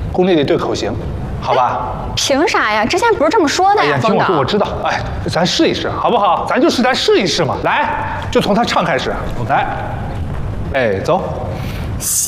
功力得对口型，好吧？ 凭啥呀？之前不是这么说的呀， 听我说，我知道。哎，咱试一试，好不好？咱试一试嘛。来，就从他唱开始。来，哎，走。